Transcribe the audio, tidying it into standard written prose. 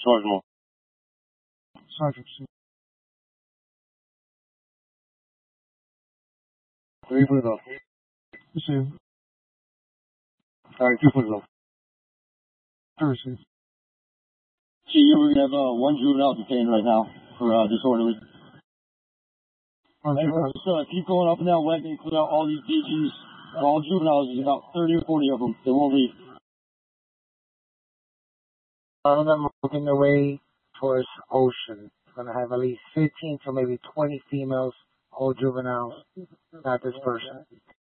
Sergeant. Sergeant. 3 foot up. Receive. Alright, 2 foot up. Receive. See, we have one juvenile detained right now for disorderly. Hey, just keep going up and down Wetney, clear out all these DGs, all juveniles. There's about 30 or 40 of them. They won't leave. All of them moving their way towards Ocean. Going to have at least 15 to maybe 20 females, all juveniles, not this person.